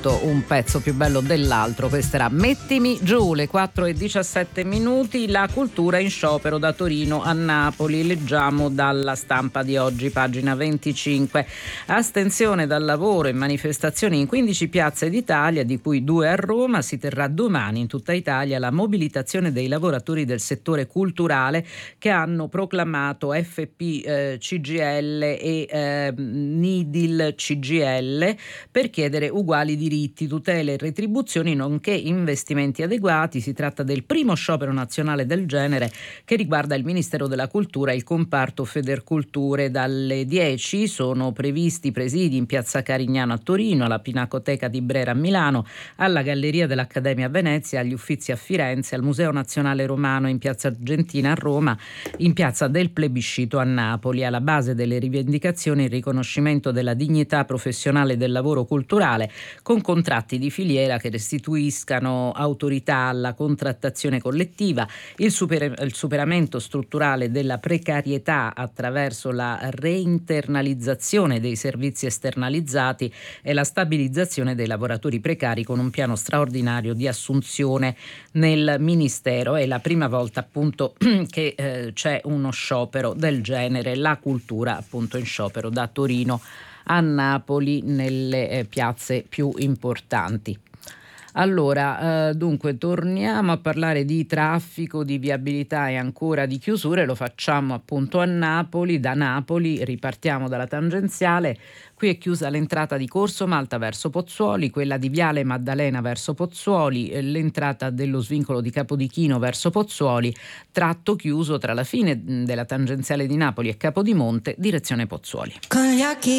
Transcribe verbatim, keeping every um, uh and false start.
appunto un pezzo più bello dell'altro. Questa era Mettimi giù, le quattro e diciassette minuti. La cultura in sciopero da Torino a Napoli, leggiamo dalla Stampa di oggi, pagina venticinque. Astensione dal lavoro e manifestazioni in quindici piazze d'Italia, di cui due a Roma. Si terrà domani in tutta Italia la mobilitazione dei lavoratori del settore culturale che hanno proclamato F P eh, C G I L e eh, Nidil C G I L per chiedere uguali diritti, tutele e retribuzioni nonché investimenti adeguati. Si tratta del primo sciopero nazionale del genere che riguarda il Ministero della Cultura e il comparto Federculture. Dalle dieci sono previsti presidi in Piazza Carignano a Torino, alla Pinacoteca di Brera a Milano, alla Galleria dell'Accademia a Venezia, agli Uffizi a Firenze, al Museo Nazionale Romano in Piazza Argentina a Roma, in Piazza del Plebiscito a Napoli. Alla base delle rivendicazioni il riconoscimento della dignità professionale del lavoro culturale con contratti di filiera che restituiscano autorità alla contrattazione collettiva, il, super, il superamento strutturale della precarietà attraverso la reinternalizzazione dei servizi esternalizzati e la stabilizzazione dei lavoratori precari con un piano straordinario di assunzione nel Ministero. È la prima volta appunto che eh, c'è uno sciopero del genere, la cultura appunto in sciopero da Torino a Napoli nelle eh, piazze più importanti. Allora, eh, dunque torniamo a parlare di traffico, di viabilità e ancora di chiusure. Lo facciamo appunto a Napoli. Da Napoli ripartiamo dalla tangenziale. Qui è chiusa l'entrata di Corso Malta verso Pozzuoli, quella di Viale Maddalena verso Pozzuoli, l'entrata dello svincolo di Capodichino verso Pozzuoli, tratto chiuso tra la fine della tangenziale di Napoli e Capodimonte, direzione Pozzuoli. Con gli occhi